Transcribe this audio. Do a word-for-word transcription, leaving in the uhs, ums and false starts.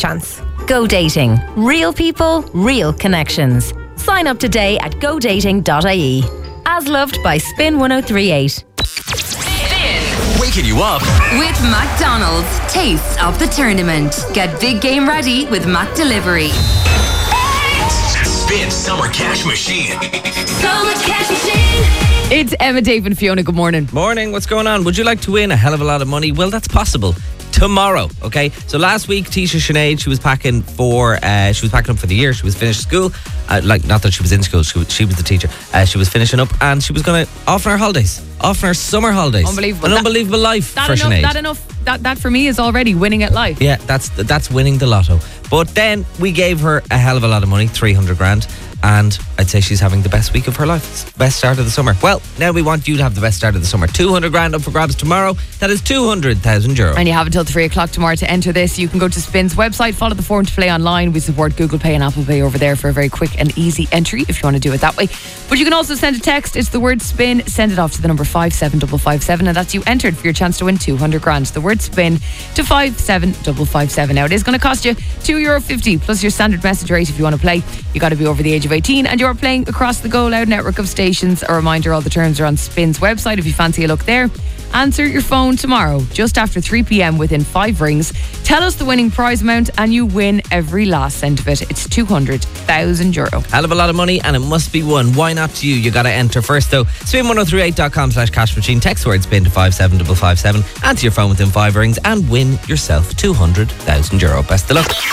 chance. Go Dating. Real people, real connections. Sign up today at go dating dot I E. As loved by Spin one oh three eight. Waking you up with McDonald's. Taste of the tournament. Get big game ready with Mac Delivery. Spin Summer Cash Machine. Summer Cash Machine. It's Emma, Dave and Fiona. Good morning. Morning. What's going on? Would you like to win a hell of a lot of money? Well, that's possible. Tomorrow, okay? So last week, Tisha Sinead, she was packing for, uh, she was packing up for the year. She was finished school. Uh, like, not that she was in school, she was, she was the teacher. Uh, she was finishing up and she was going to, off on her holidays. Off on her summer holidays. Unbelievable. An That- unbelievable life That for enough, Sinead. that enough. That, that for me is already winning at life. Yeah, that's that's winning the lotto. But then we gave her a hell of a lot of money, three hundred grand. And I'd say she's having the best week of her life. It's the best start of the summer. Well, now we want you to have the best start of the summer. two hundred grand up for grabs tomorrow. That is two hundred thousand euro. And you have until three o'clock tomorrow to enter this. You can go to Spin's website, follow the form to play online. We support Google Pay and Apple Pay over there for a very quick and easy entry if you want to do it that way. But you can also send a text. It's the word SPIN. Send it off to the number five seven five five seven, and that's you entered for your chance to win two hundred grand. The word SPIN to five seven five five seven. Now, it is going to cost you two euro fifty plus your standard message rate if you want to play. You got to be over the age of eighteen, and you're playing across the Go Loud network of stations. A reminder, all the terms are on Spin's website if you fancy a look there. Answer your phone tomorrow just after three p.m. within five rings. Tell us the winning prize amount and you win every last cent of it. It's two hundred thousand euro. Hell of a lot of money and it must be won. Why not you? You got to enter first though. spin ten three eight dot com slash cash machine. Text word SPIN to five seven five five seven. Answer your phone within five rings and win yourself two hundred thousand euro. Best of luck.